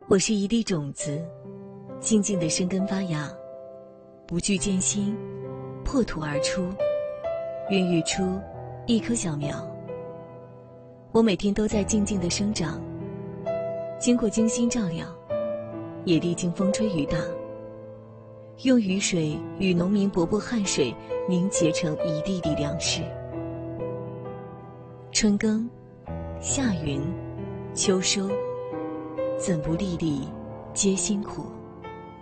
我是一粒种子，静静地生根发芽，不惧艰辛，破土而出，孕育出一棵小苗。我每天都在静静地生长，经过精心照料，也历经风吹雨打，用雨水与农民伯伯汗水凝结成一粒粒粮食。春耕，夏耘，秋收，怎不粒粒皆辛苦。